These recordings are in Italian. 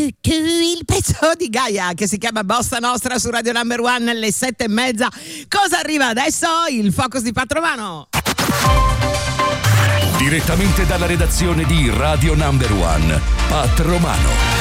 Il pezzo di Gaia che si chiama Bossa Nostra su Radio Number One alle 7:30. Cosa arriva adesso? Il Focus di Patrovano. Direttamente dalla redazione di Radio Number One, Patrovano.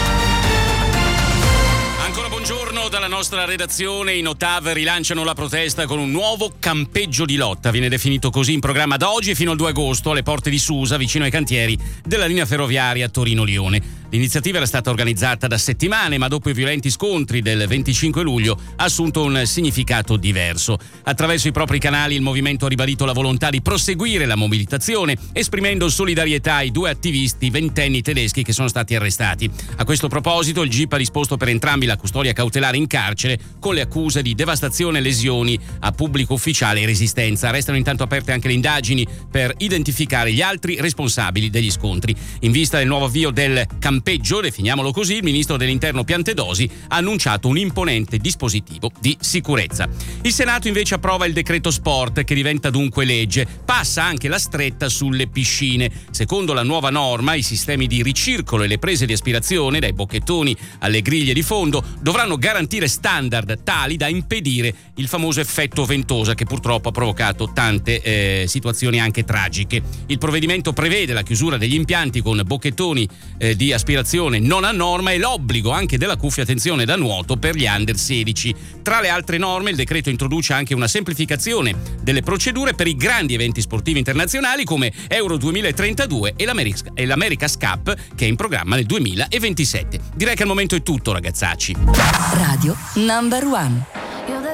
Buongiorno dalla nostra redazione. I Notav rilanciano la protesta con un nuovo campeggio di lotta. Viene definito così in programma da oggi e fino al 2 agosto alle porte di Susa, vicino ai cantieri della linea ferroviaria Torino-Lione. L'iniziativa era stata organizzata da settimane, ma dopo i violenti scontri del 25 luglio ha assunto un significato diverso. Attraverso i propri canali il movimento ha ribadito la volontà di proseguire la mobilitazione, esprimendo solidarietà ai 2 attivisti ventenni tedeschi che sono stati arrestati. A questo proposito il GIP ha disposto per entrambi la custodia cautelare in carcere con le accuse di devastazione, lesioni a pubblico ufficiale e resistenza. Restano intanto aperte anche le indagini per identificare gli altri responsabili degli scontri. In vista del nuovo avvio del campeggio, definiamolo così, il ministro dell'Interno Piantedosi ha annunciato un imponente dispositivo di sicurezza. Il Senato invece approva il decreto sport, che diventa dunque legge. Passa anche la stretta sulle piscine. Secondo la nuova norma, i sistemi di ricircolo e le prese di aspirazione, dai bocchettoni alle griglie di fondo, dovranno garantire standard tali da impedire il famoso effetto ventosa che purtroppo ha provocato tante situazioni anche tragiche. Il provvedimento prevede la chiusura degli impianti con bocchettoni di aspirazione non a norma e l'obbligo anche della cuffia attenzione da nuoto per gli under 16. Tra le altre norme il decreto introduce anche una semplificazione delle procedure per i grandi eventi sportivi internazionali come Euro 2032 e l'America's Cup, che è in programma nel 2027. Direi che al momento è tutto, ragazzacci. Radio Number One.